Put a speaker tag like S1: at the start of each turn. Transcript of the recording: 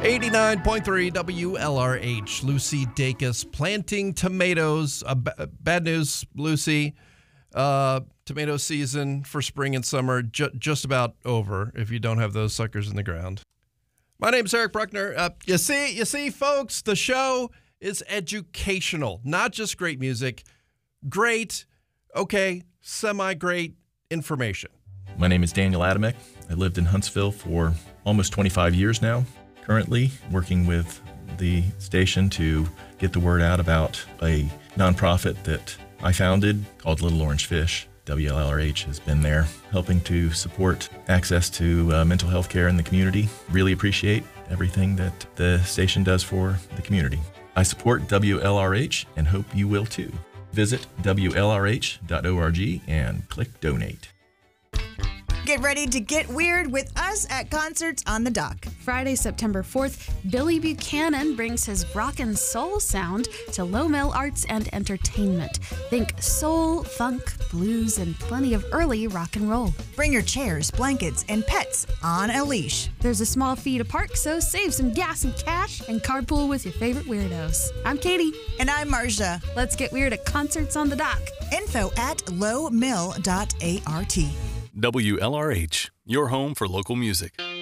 S1: 89.3 WLRH. Lucy Dacus planting tomatoes. Bad news, Lucy. Tomato season for spring and summer just about over if you don't have those suckers in the ground. My name's Eric Bruckner. You see, folks, the show is educational, not just great music. Great, semi-great information.
S2: My name is Daniel Adamek. I lived in Huntsville for almost 25 years now. Currently working with the station to get the word out about a nonprofit that I founded called Little Orange Fish. WLRH has been there helping to support access to mental health care in the community. Really appreciate everything that the station does for the community. I support WLRH and hope you will too. Visit WLRH.org and click donate.
S3: Get ready to get weird with us at Concerts on the Dock.
S4: Friday, September 4th, Billy Buchanan brings his rock and soul sound to Low Mill Arts and Entertainment. Think soul, funk, blues, and plenty of early rock and roll.
S3: Bring your chairs, blankets, and pets on a leash.
S4: There's a small fee to park, so save some gas and cash and carpool with your favorite weirdos. I'm Katie.
S3: And I'm Marcia.
S4: Let's get weird at Concerts on the Dock.
S3: Info at lowmill.art.
S5: WLRH, your home for local music.